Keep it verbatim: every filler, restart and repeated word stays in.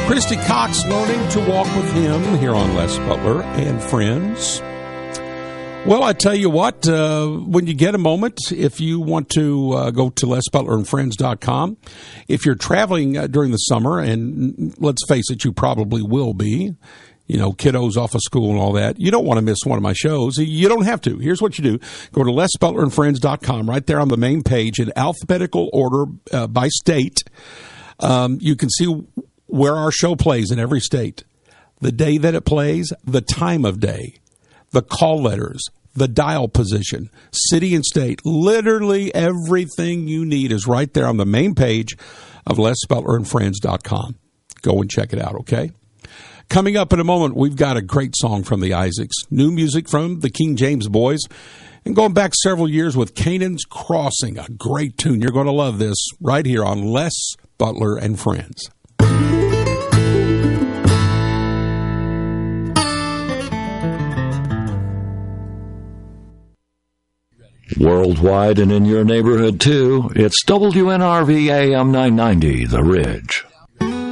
Christy Cox learning to walk with him here on Les Butler and Friends. Well, I tell you what, uh, when you get a moment, if you want to uh, go to les butler and friends dot com, if you're traveling uh, during the summer, and let's face it, you probably will be, you know, kiddos off of school and all that, you don't want to miss one of my shows. You don't have to. Here's what you do. Go to les butler and friends dot com. Right there on the main page in alphabetical order uh, by state. Um, you can see where our show plays in every state, the day that it plays, the time of day, the call letters, the dial position, city and state. Literally everything you need is right there on the main page of les butler and friends dot com. Go and check it out, okay? Coming up in a moment, we've got a great song from the Isaacs, new music from the King James Boys, and going back several years with Canaan's Crossing, a great tune. You're going to love this right here on Les Butler and Friends. Worldwide and in your neighborhood, too, it's W N R V A M nine ninety, The Ridge.